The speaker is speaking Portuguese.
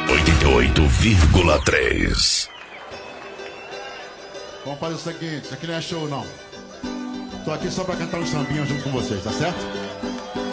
88,3. Vamos fazer o seguinte, isso aqui não é show não. Tô aqui só pra cantar um sambinha junto com vocês, tá certo?